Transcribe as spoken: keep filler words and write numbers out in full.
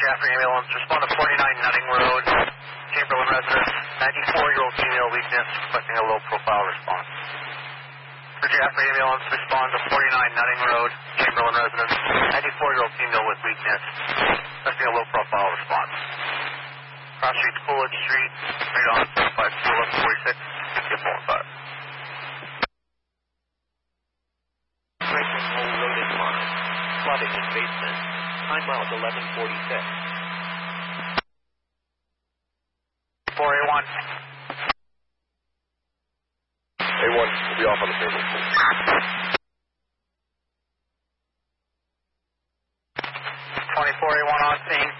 Jaffrey ambulance, respond to forty-nine Nutting Road, Chamberlain residence, ninety-four-year-old female weakness, requesting a low-profile response. For Jaffrey ambulance, respond to forty-nine Nutting Road, Chamberlain residence, ninety-four-year-old female with weakness, requesting a low-profile response. Cross Street, Coolidge Street, right on, five two one forty-six, skip four five. Franklin Hole Road is fine. Flooding in basement. Time out eleven forty-six. four A one. A one will be off on the table. twenty-four A one on scene.